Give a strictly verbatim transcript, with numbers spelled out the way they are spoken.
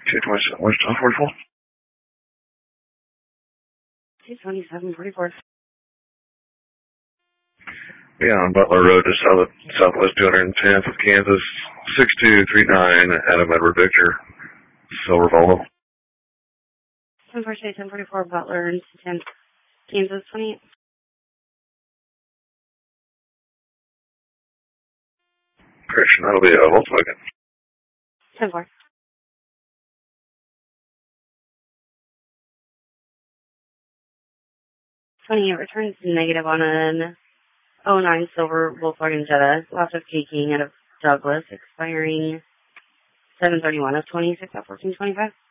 two twenty-seven, where's John forty-four? two twenty-seven forty-four. Yeah, on Butler Road to south, southwest two hundred tenth of Kansas, six two three nine, Adam Edward Victor, Silver Volvo. ten forty-eight, ten forty-four, Butler and ten, Kansas twenty-eight. Correction, that'll be a Volkswagen. ten four. twenty-eight returns negative on an oh nine silver Volkswagen Jetta. Lots of caking out of Douglas, expiring seven thirty-one of twenty-six at fourteen twenty-five.